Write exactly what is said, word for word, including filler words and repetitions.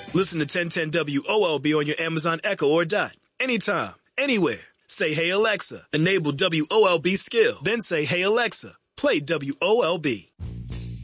Listen to ten ten W O L B on your Amazon Echo or Dot. Anytime, anywhere. Say, hey, Alexa, enable W O L B skill. Then say, hey, Alexa, play W O L B.